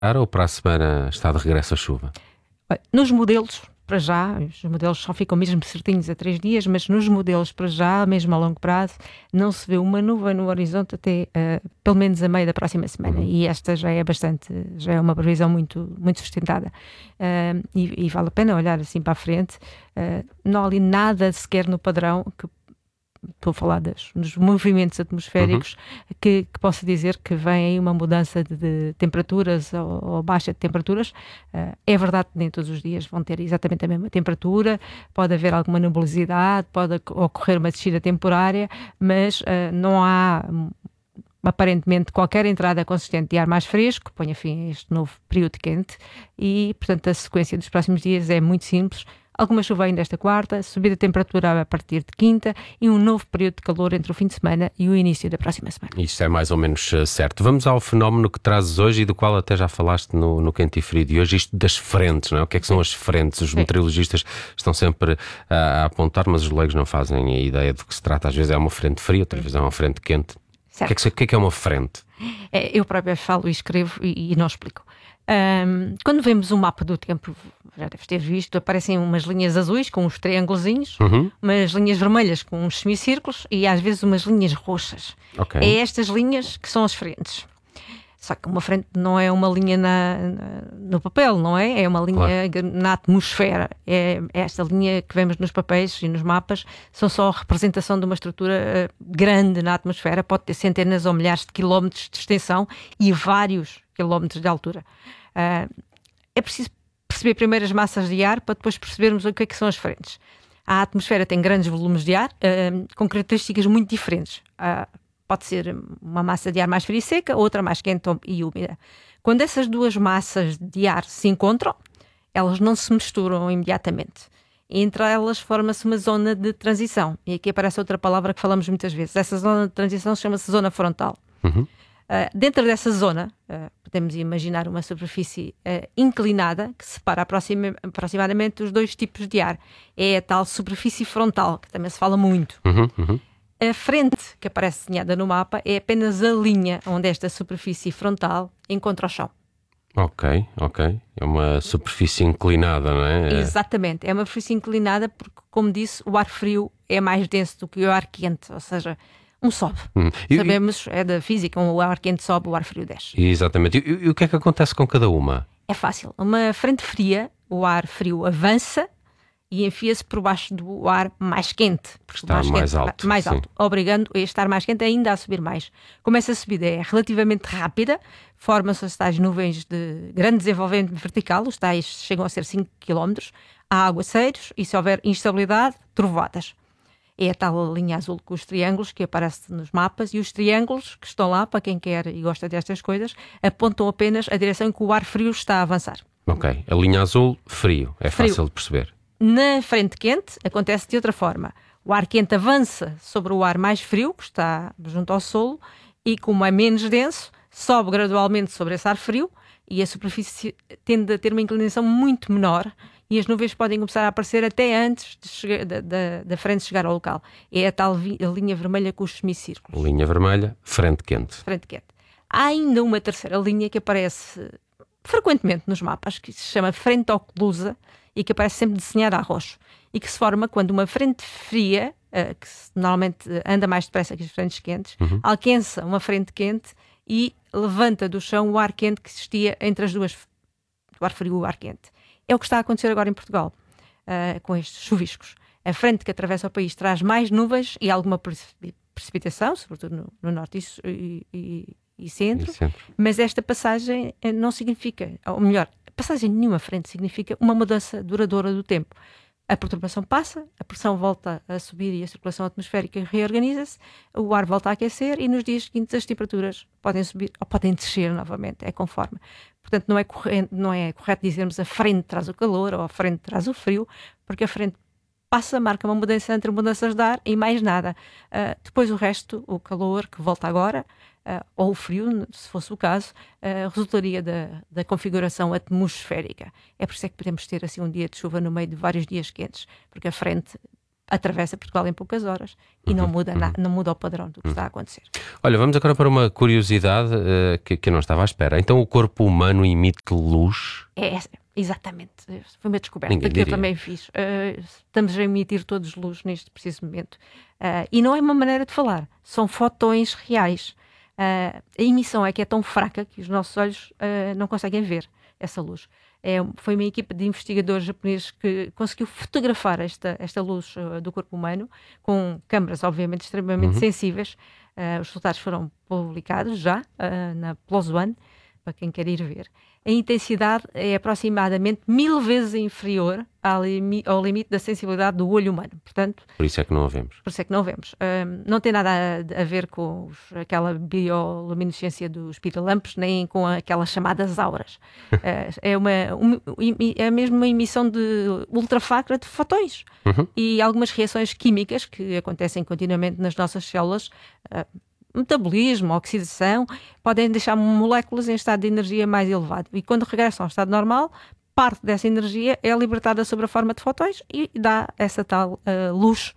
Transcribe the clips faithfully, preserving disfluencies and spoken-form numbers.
Ou para a semana está de regresso a chuva? Nos modelos, para já, os modelos só ficam mesmo certinhos a três dias, mas nos modelos para já, mesmo a longo prazo, não se vê uma nuvem no horizonte até uh, pelo menos a meio da próxima semana. Uhum. E esta já é bastante, já é uma previsão muito, muito sustentada. Uh, e, e vale a pena olhar assim para a frente. Uh, não há ali nada sequer no padrão que estou a falar das, dos movimentos atmosféricos, uhum. que, que possa dizer que vem aí uma mudança de, de temperaturas ou, ou baixa de temperaturas. Uh, é verdade que nem todos os dias vão ter exatamente a mesma temperatura, pode haver alguma nebulosidade, pode ocorrer uma descida temporária, mas uh, não há aparentemente qualquer entrada consistente de ar mais fresco, ponha fim a este novo período quente e, portanto, a sequência dos próximos dias é muito simples. Alguma chuva ainda esta quarta, subida de temperatura a partir de quinta e um novo período de calor entre o fim de semana e o início da próxima semana. Isto é mais ou menos certo. Vamos ao fenómeno que trazes hoje e do qual até já falaste no, no Quente e Frio de hoje, isto das frentes, não é? O que é que são as frentes? Os Sim. meteorologistas estão sempre a, a apontar, mas os leigos não fazem a ideia do que se trata. Às vezes é uma frente fria, outras vezes é uma frente quente. O que, é que, o que é que é uma frente? É, eu própria falo e escrevo e, e não explico. Um, quando vemos um mapa do tempo, já deves ter visto, aparecem umas linhas azuis com uns triângulozinhos, uhum. umas linhas vermelhas com uns semicírculos e às vezes umas linhas roxas. Okay. É estas linhas que são as frentes. Só que uma frente não é uma linha na, na, no papel, não é? É uma linha claro. na atmosfera. É esta linha que vemos nos papéis e nos mapas, são só a representação de uma estrutura uh, grande na atmosfera, pode ter centenas ou milhares de quilómetros de extensão e vários quilómetros de altura. Uh, é preciso perceber primeiro as massas de ar para depois percebermos o que é que são as frentes. A atmosfera tem grandes volumes de ar uh, com características muito diferentes. Uh, pode ser uma massa de ar mais fria e seca, outra mais quente e úmida. Quando essas duas massas de ar se encontram, elas não se misturam imediatamente. Entre elas forma-se uma zona de transição. E aqui aparece outra palavra que falamos muitas vezes. Essa zona de transição chama-se zona frontal. Uhum. Uh, dentro dessa zona, uh, podemos imaginar uma superfície uh, inclinada que separa aproxima, aproximadamente os dois tipos de ar. É a tal superfície frontal, que também se fala muito. Uhum, uhum. A frente que aparece desenhada no mapa é apenas a linha onde esta superfície frontal encontra o chão. Ok, ok. É uma superfície inclinada, não é? Exatamente. É uma superfície inclinada porque, como disse, o ar frio é mais denso do que o ar quente, ou seja, um sobe. Hum. E, Sabemos, é da física, o ar quente sobe, o ar frio desce. Exatamente. E, e o que é que acontece com cada uma? É fácil. Uma frente fria, o ar frio avança e enfia-se por baixo do ar mais quente. Está mais, mais quente, alto. Mais sim. alto, obrigando este ar mais quente ainda a subir mais. Como essa subida é relativamente rápida, formam-se as tais nuvens de grande desenvolvimento vertical, os tais chegam a ser cinco quilómetros, há aguaceiros e, se houver instabilidade, trovoadas. É a tal linha azul com os triângulos que aparece nos mapas, e os triângulos que estão lá, para quem quer e gosta destas coisas, apontam apenas a direção em que o ar frio está a avançar. Ok. A linha azul, frio. É frio. Fácil de perceber. Na frente quente acontece de outra forma. O ar quente avança sobre o ar mais frio, que está junto ao solo, e como é menos denso, sobe gradualmente sobre esse ar frio e a superfície tende a ter uma inclinação muito menor e as nuvens podem começar a aparecer até antes de chegar, da, da, da frente chegar ao local. É a tal vi, a linha vermelha com os semicírculos. Linha vermelha, frente quente. Frente quente. Há ainda uma terceira linha que aparece frequentemente nos mapas, que se chama frente oclusa, e que aparece sempre desenhada a roxo, e que se forma quando uma frente fria, uh, que normalmente anda mais depressa que as frentes quentes, uhum. alcança uma frente quente e levanta do chão o ar quente que existia entre as duas, o ar frio e o ar quente. É o que está a acontecer agora em Portugal, uh, com estes chuviscos. A frente que atravessa o país traz mais nuvens e alguma precipitação, sobretudo no, no norte e, e, e, centro, e centro, mas esta passagem não significa, ou melhor, passagem de nenhuma frente significa uma mudança duradoura do tempo. A perturbação passa, a pressão volta a subir e a circulação atmosférica reorganiza-se, o ar volta a aquecer e nos dias seguintes as temperaturas podem subir ou podem descer novamente, é conforme. Portanto, não é, corrente, não é correto dizermos a frente traz o calor ou a frente traz o frio, porque a frente passa, marca uma mudança entre mudanças de ar e mais nada. Uh, depois o resto, o calor que volta agora, Uh, ou o frio, se fosse o caso, uh, resultaria da, da configuração atmosférica. É por isso é que podemos ter assim um dia de chuva no meio de vários dias quentes, porque a frente atravessa Portugal em poucas horas e não muda, na, não muda o padrão do que está a acontecer. Olha, vamos agora para uma curiosidade uh, que, que eu não estava à espera. Então o corpo humano emite luz? É, exatamente. Foi uma descoberta Ninguém que diria. eu também fiz. Uh, estamos a emitir todos luz neste preciso momento. Uh, e não é uma maneira de falar. São fotões reais. Uh, a emissão é que é tão fraca que os nossos olhos uh, não conseguem ver essa luz. É, foi uma equipa de investigadores japoneses que conseguiu fotografar esta, esta luz uh, do corpo humano com câmaras, obviamente, extremamente Uhum. sensíveis. Uh, os resultados foram publicados já uh, na Plus One, para quem quer ir ver. A intensidade é aproximadamente mil vezes inferior ao, limi- ao limite da sensibilidade do olho humano. Portanto, Por isso é que não a vemos. por isso é que não vemos. Um, não tem nada a, a ver com os, aquela bioluminescência dos pirilampos, nem com aquelas chamadas auras. uh, é, uma, um, é mesmo uma emissão de ultrafacra de fotões. Uhum. E algumas reações químicas que acontecem continuamente nas nossas células, uh, metabolismo, oxidação, podem deixar moléculas em estado de energia mais elevado. E quando regressam ao estado normal, parte dessa energia é libertada sob a forma de fotões e dá essa tal uh, luz.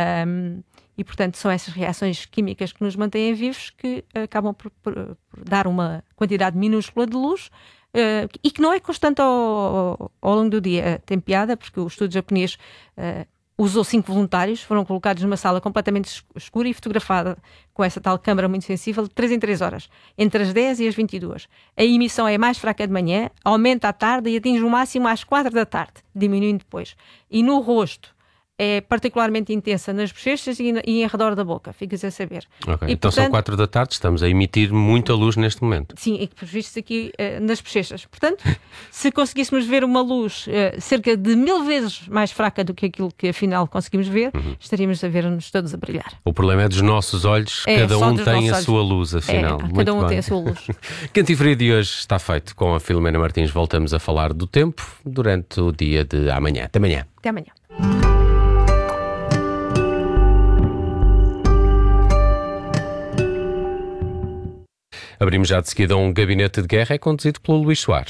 Um, e, portanto, são essas reações químicas que nos mantêm vivos que acabam por, por, por dar uma quantidade minúscula de luz uh, e que não é constante ao, ao longo do dia. Tem piada, porque o estudo japonês uh, usou cinco voluntários, foram colocados numa sala completamente escura e fotografada com essa tal câmara muito sensível de três em três horas, entre as dez e as vinte e duas. A emissão é mais fraca de manhã, aumenta à tarde e atinge o máximo às quatro da tarde, diminuindo depois. E no rosto é particularmente intensa nas bochechas e, e em redor da boca, ficas a saber. Okay. E, então portanto, são quatro da tarde, estamos a emitir muita luz neste momento. sim, e que vistos aqui uh, nas bochechas. Portanto, se conseguíssemos ver uma luz uh, cerca de mil vezes mais fraca do que aquilo que afinal conseguimos ver, uhum. estaríamos a ver-nos todos a brilhar. O problema é dos nossos olhos, é, cada um tem a olhos. sua luz, afinal. É, Muito cada um bem. tem a sua luz. Quente e Frio de hoje está feito. Com a Filomena Martins voltamos a falar do tempo durante o dia de amanhã. Até amanhã. Até amanhã. Abrimos já de seguida um gabinete de guerra, é conduzido pelo Luís Soares.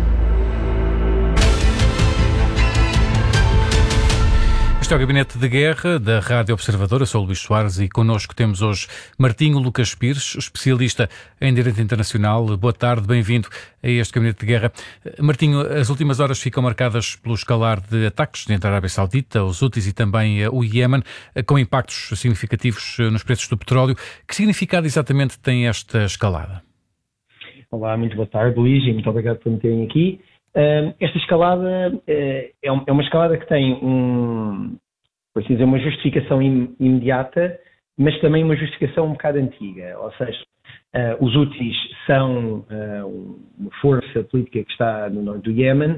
Este é o Gabinete de Guerra da Rádio Observador. Eu sou o Luís Soares e connosco temos hoje Martinho Lucas Pires, especialista em Direito Internacional. Boa tarde, bem-vindo a este Gabinete de Guerra. Martinho, as últimas horas ficam marcadas pelo escalar de ataques entre a Arábia Saudita, os Houthis e também o Iémen, com impactos significativos nos preços do petróleo. Que significado exatamente tem esta escalada? Olá, muito boa tarde, Luís, e muito obrigado por me terem aqui. Uh, esta escalada uh, é, um, é uma escalada que tem um, por assim dizer, uma justificação im, imediata, mas também uma justificação um bocado antiga. Ou seja, uh, os Houthis são uh, uma força política que está no norte do Iémen,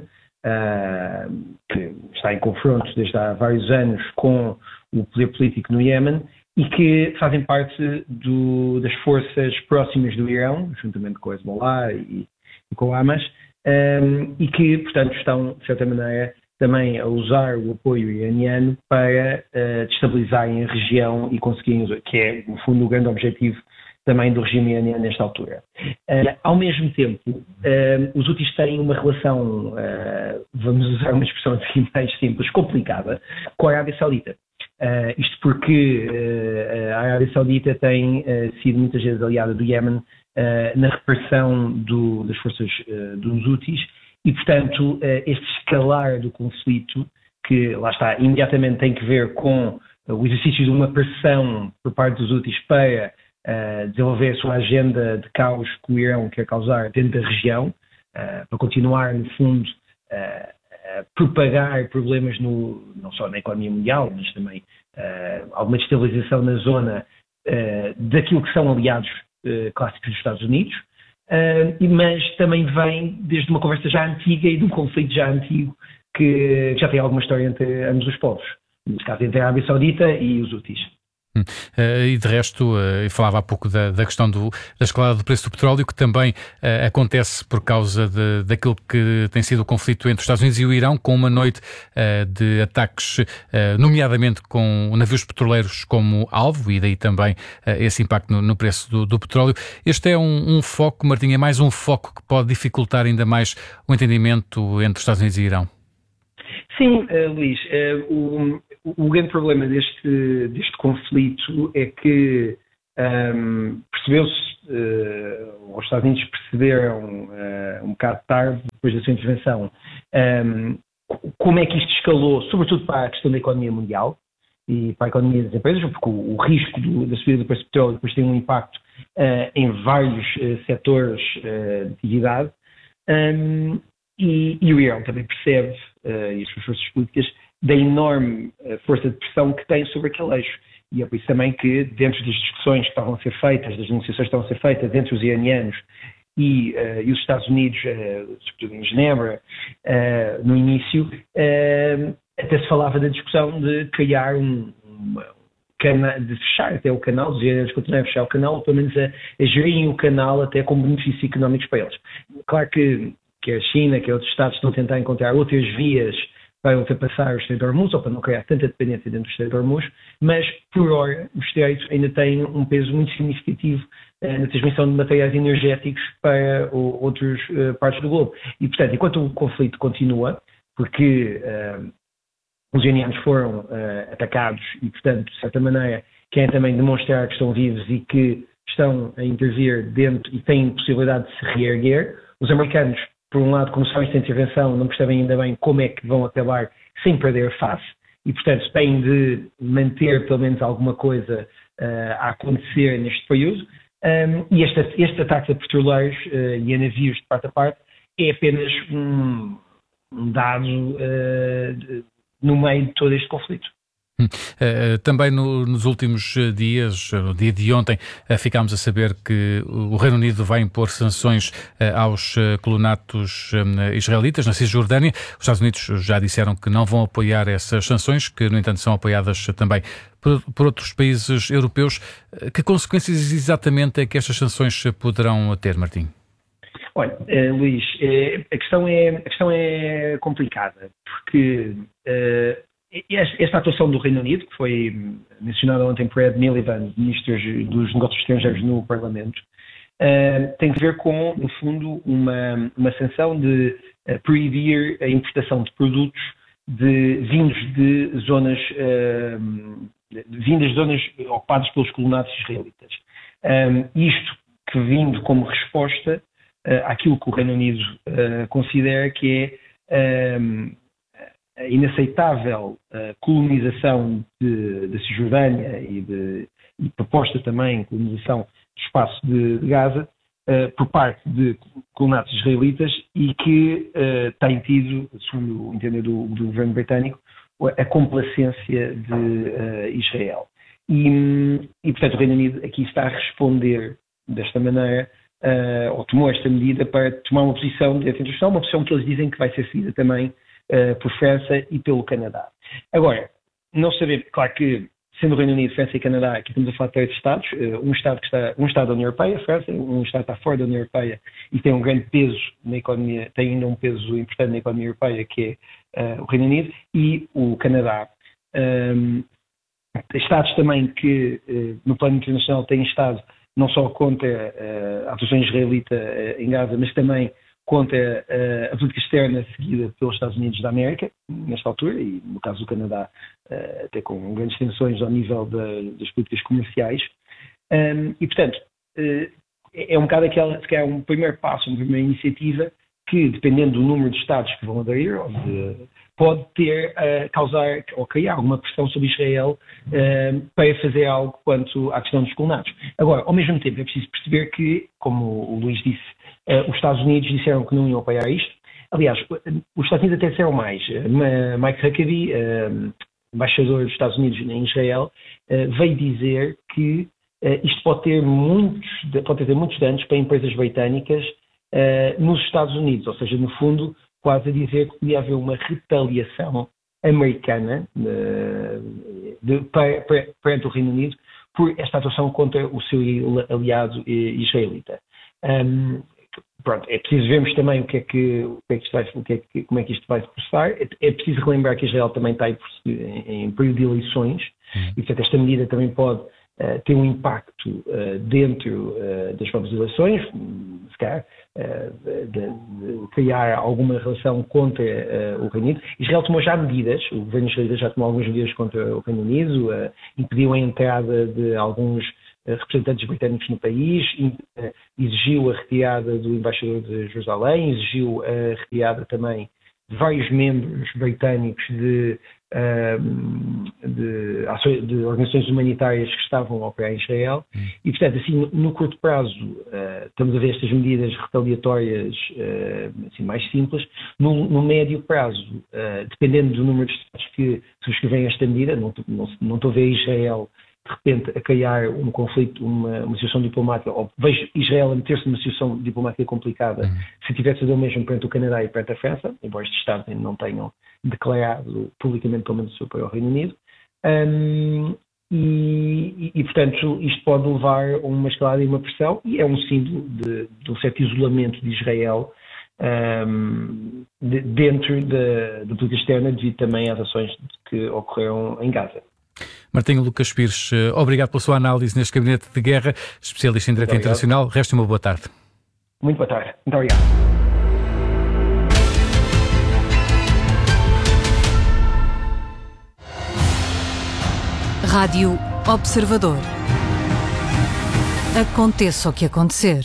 uh, que está em confronto desde há vários anos com o poder político no Iémen e que fazem parte do, das forças próximas do Irão, juntamente com o Hezbollah e, e com o Hamas. Um, e que, portanto, estão, de certa maneira, também a usar o apoio iraniano para uh, destabilizarem a região e conseguirem, que é, no fundo, o grande objetivo também do regime iraniano nesta altura. Uh, ao mesmo tempo, uh, os Houthis têm uma relação, uh, vamos usar uma expressão assim mais simples, complicada, com a Arábia Saudita. Uh, isto porque uh, a Arábia Saudita tem uh, sido muitas vezes aliada do Iémen Uh, na repressão do, das forças uh, dos Houthis e, portanto, uh, este escalar do conflito, que lá está, imediatamente tem que ver com uh, o exercício de uma pressão por parte dos Houthis para uh, desenvolver a sua agenda de caos que o Irão quer causar dentro da região, uh, para continuar, no fundo, uh, a propagar problemas no, não só na economia mundial, mas também uh, alguma destabilização na zona uh, daquilo que são aliados Uh, clássicos dos Estados Unidos, uh, mas também vem desde uma conversa já antiga e de um conflito já antigo que, que já tem alguma história entre ambos os povos, neste caso entre a Arábia Saudita e os Houthis. Hum. Uh, e de resto, uh, eu falava há pouco da, da questão do, da escalada do preço do petróleo, que também uh, acontece por causa de, daquilo que tem sido o conflito entre os Estados Unidos e o Irão, com uma noite uh, de ataques, uh, nomeadamente com navios petroleiros como alvo, e daí também uh, esse impacto no, no preço do, do petróleo. Este é um, um foco, Martinho, é mais um foco que pode dificultar ainda mais o entendimento entre os Estados Unidos e o Irão. Sim, uh, Luís, uh, o, o grande problema deste, deste conflito é que um, percebeu-se, uh, os Estados Unidos perceberam uh, um bocado tarde, depois da sua intervenção, um, como é que isto escalou, sobretudo para a questão da economia mundial e para a economia das empresas, porque o, o risco do, da subida do preço do petróleo depois tem um impacto uh, em vários uh, setores uh, de atividade. Um, E, e o Irão também percebe, uh, e as suas forças políticas, da enorme uh, força de pressão que tem sobre aquele eixo. E é por isso também que, dentro das discussões que estavam a ser feitas, das negociações que estavam a ser feitas entre os iranianos e, uh, e os Estados Unidos, uh, sobretudo em Genebra, uh, no início, uh, até se falava da discussão de criar um, uma, cana, de fechar até o canal, os iranianos continuam a fechar o canal, ou pelo menos a, a gerirem o canal até com benefícios económicos para eles. Claro que que a China, que outros Estados estão a tentar encontrar outras vias para ultrapassar o Estreito de Hormuz, ou para não criar tanta dependência dentro do Estreito de Hormuz, mas, por hora, o Estreito ainda tem um peso muito significativo eh, na transmissão de materiais energéticos para o, outras eh, partes do globo. E, portanto, enquanto o conflito continua, porque eh, os iranianos foram eh, atacados e, portanto, de certa maneira, querem também demonstrar que estão vivos e que estão a intervir dentro e têm possibilidade de se reerguer, os americanos, por um lado, começaram esta intervenção, não percebem ainda bem como é que vão acabar sem perder face e, portanto, têm de manter pelo menos alguma coisa uh, a acontecer neste período. Um, e este, este ataque a petroleiros uh, e a navios de parte a parte é apenas um, um dado uh, de, no meio de todo este conflito. Uh, também no, nos últimos dias, no dia de ontem, uh, ficámos a saber que o Reino Unido vai impor sanções uh, aos uh, colonatos um, israelitas na Cisjordânia. Os Estados Unidos já disseram que não vão apoiar essas sanções, que no entanto são apoiadas também por, por outros países europeus. Uh, que consequências exatamente é que estas sanções poderão ter, Martim? Olha, uh, Luís, uh, a, questão é, a questão é complicada, porque uh, esta atuação do Reino Unido, que foi mencionada ontem por Ed Miliband, ministro dos Negócios Estrangeiros no Parlamento, uh, tem a ver com, no fundo, uma, uma sanção de uh, proibir a importação de produtos de, vindos de zonas, uh, vindas de zonas ocupadas pelos colonatos israelitas. Um, isto que vindo como resposta uh, àquilo que o Reino Unido uh, considera que é um, a inaceitável uh, colonização da Cisjordânia e, de, e proposta também colonização do espaço de, de Gaza uh, por parte de colonatos israelitas e que uh, tem tido, segundo o entender do, do governo britânico, a complacência de uh, Israel. E, e, portanto, o Reino Unido aqui está a responder desta maneira, uh, ou tomou esta medida para tomar uma posição de direito internacional, uma posição que eles dizem que vai ser seguida também Uh, por França e pelo Canadá. Agora, não sabemos, claro que, sendo o Reino Unido, França e Canadá, aqui estamos a falar de três Estados, uh, um, Estado que está, um Estado da União Europeia, a França, um Estado que está fora da União Europeia e tem um grande peso na economia, tem ainda um peso importante na economia europeia, que é uh, o Reino Unido, e o Canadá. Um, Estados também que, uh, no plano internacional, têm estado não só contra uh, a atuação israelita uh, em Gaza, mas também contra uh, a política externa seguida pelos Estados Unidos da América, nesta altura, e no caso do Canadá, uh, até com grandes tensões ao nível da, das políticas comerciais. Um, e, portanto, uh, é um bocado aquela, que é um primeiro passo, uma primeira iniciativa que, dependendo do número de Estados que vão aderir, ou de, pode ter, uh, causar ou criar alguma pressão sobre Israel uh, para fazer algo quanto à questão dos colonatos. Agora, ao mesmo tempo, é preciso perceber que, como o Luís disse, Uh, os Estados Unidos disseram que não iam apoiar isto. Aliás, os Estados Unidos até disseram mais. Uh, Mike Huckabee, uh, embaixador dos Estados Unidos em Israel, uh, veio dizer que uh, isto pode ter, muitos, pode ter muitos danos para empresas britânicas uh, nos Estados Unidos. Ou seja, no fundo, quase a dizer que podia haver uma retaliação americana uh, de, para, para, perante o Reino Unido por esta atuação contra o seu aliado israelita. Um, Pronto, é preciso vermos também o que é que, o que, é que isto vai, o que é que, como é que isto vai se processar. É, é preciso relembrar que Israel também está em, em, em período de eleições, uhum. E portanto esta medida também pode uh, tem um impacto uh, dentro uh, das próprias eleições, se calhar, uh, de, de criar alguma relação contra uh, o Reino Unido. Israel tomou já medidas, o governo israelita já tomou algumas medidas contra o Reino Unido, uh, impediu a entrada de alguns uh, representantes britânicos no país, in, uh, exigiu a retirada do embaixador de Jerusalém, exigiu a retirada também de vários membros britânicos de, de, de organizações humanitárias que estavam a operar em Israel e, portanto, assim, no curto prazo estamos a ver estas medidas retaliatórias assim, mais simples. No, no médio prazo, dependendo do número de Estados que subscrevem esta medida, não, não, não estou a ver Israel de repente a criar um conflito, uma, uma situação diplomática, ou vejo Israel a meter-se numa situação diplomática complicada, uhum. se tivesse a fazer o mesmo perante o Canadá e perante a França, embora estes Estados ainda não tenham declarado publicamente pelo menos o seu apoio ao Reino Unido, um, e, e, e portanto isto pode levar a uma escalada e uma pressão, e é um símbolo de, de um certo isolamento de Israel um, de, dentro da, da política externa, devido também às ações que ocorreram em Gaza. Martinho Lucas Pires, obrigado pela sua análise neste Gabinete de Guerra, especialista em Direito Internacional. Resta uma boa tarde. Muito boa tarde. Muito obrigado. Rádio Observador. Aconteça o que acontecer.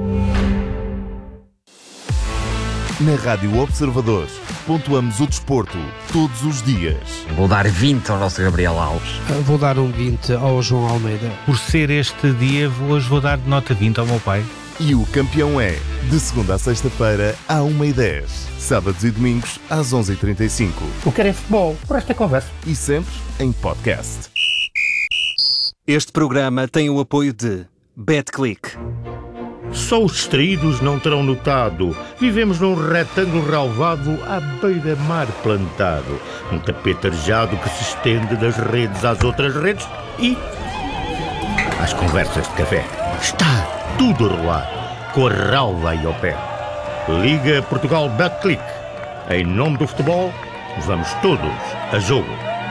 Na Rádio Observador, pontuamos o desporto todos os dias. Vou dar vinte ao nosso Gabriel Alves. Vou dar um vinte ao João Almeida. Por ser este dia, hoje vou dar nota vinte ao meu pai. E o campeão é, de segunda a sexta-feira, à uma e dez. Sábados e domingos, às onze e trinta e cinco. O que é futebol, por esta conversa. E sempre em podcast. Este programa tem o apoio de BetClick. Só os distraídos não terão notado. Vivemos num retângulo relvado à beira-mar plantado. Um tapete arejado que se estende das redes às outras redes e às conversas de café. Está tudo a rolar, com a relva aí ao pé. Liga Portugal BetClick. Em nome do futebol, vamos todos a jogo.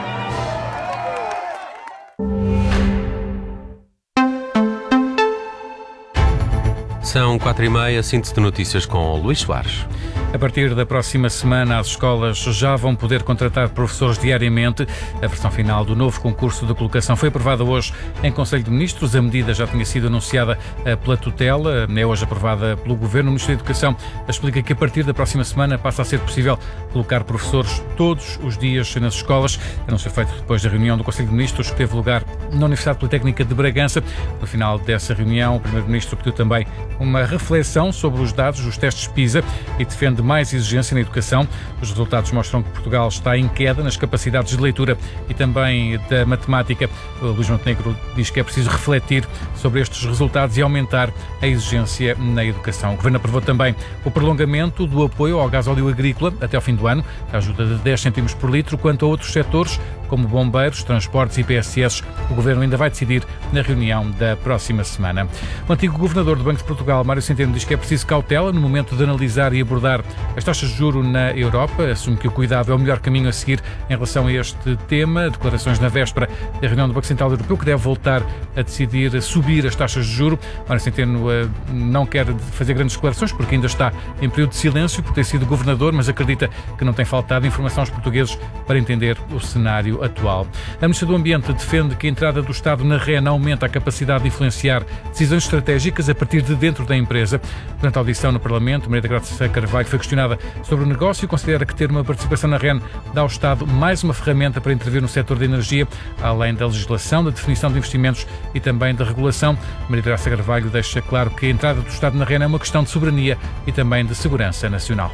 São quatro e meia, síntese de notícias com Luís Soares. A partir da próxima semana, as escolas já vão poder contratar professores diariamente. A versão final do novo concurso de colocação foi aprovada hoje em Conselho de Ministros. A medida já tinha sido anunciada pela tutela, é hoje aprovada pelo Governo. O Ministro da Educação explica que a partir da próxima semana passa a ser possível colocar professores todos os dias nas escolas. Anúncio feito depois da reunião do Conselho de Ministros que teve lugar na Universidade Politécnica de Bragança. No final dessa reunião, o Primeiro-Ministro pediu também uma reflexão sobre os dados dos testes PISA e defende mais exigência na educação. Os resultados mostram que Portugal está em queda nas capacidades de leitura e também da matemática. O Luís Montenegro diz que é preciso refletir sobre estes resultados e aumentar a exigência na educação. O Governo aprovou também o prolongamento do apoio ao gasóleo agrícola até ao fim do ano, a ajuda de dez cêntimos por litro. Quanto a outros setores, como bombeiros, transportes e P S S, o Governo ainda vai decidir na reunião da próxima semana. O antigo Governador do Banco de Portugal, Mário Centeno, diz que é preciso cautela no momento de analisar e abordar as taxas de juros na Europa. Assume que o cuidado é o melhor caminho a seguir em relação a este tema. Declarações na véspera da reunião do Banco Central Europeu, que deve voltar a decidir subir as taxas de juros. Mário Centeno uh, não quer fazer grandes declarações porque ainda está em período de silêncio por ter sido governador, mas acredita que não tem faltado informação aos portugueses para entender o cenário atual. A Ministra do Ambiente defende que a entrada do Estado na REN aumenta a capacidade de influenciar decisões estratégicas a partir de dentro da empresa. Durante a audição no Parlamento, Maria da Graça Carvalho foi questionada sobre o negócio e considera que ter uma participação na REN dá ao Estado mais uma ferramenta para intervir no setor da energia, além da legislação, da definição de investimentos e também da regulação. Maria da Graça Carvalho deixa claro que a entrada do Estado na REN é uma questão de soberania e também de segurança nacional.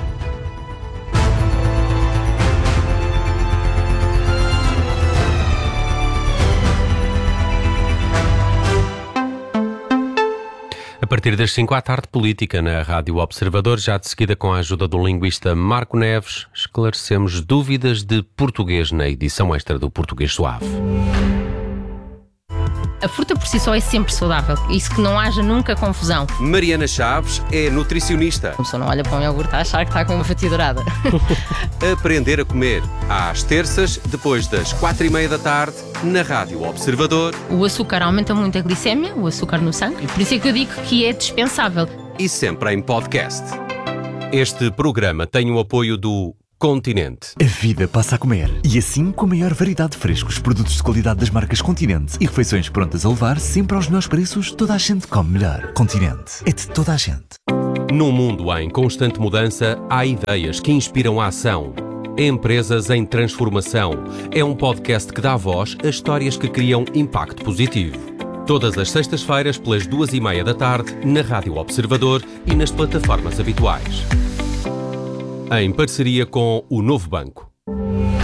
A partir das cinco à tarde, política na Rádio Observador. Já de seguida, com a ajuda do linguista Marco Neves, esclarecemos dúvidas de português na edição extra do Português Suave. A fruta por si só é sempre saudável. Isso que não haja nunca confusão. Mariana Chaves é nutricionista. A pessoa não olha para um iogurte a achar que está com uma fatia dourada. Aprender a comer. Às terças, depois das quatro e meia da tarde, na Rádio Observador. O açúcar aumenta muito a glicémia, o açúcar no sangue. Por isso é que eu digo que é dispensável. E sempre em podcast. Este programa tem o apoio do Continente. A vida passa a comer. E assim, com a maior variedade de frescos, produtos de qualidade das marcas Continente e refeições prontas a levar, sempre aos melhores preços, toda a gente come melhor. Continente. É de toda a gente. Num mundo em constante mudança, há ideias que inspiram a ação. Empresas em transformação. É um podcast que dá voz a histórias que criam impacto positivo. Todas as sextas-feiras, pelas duas e meia da tarde, na Rádio Observador e nas plataformas habituais. Em parceria com o Novo Banco.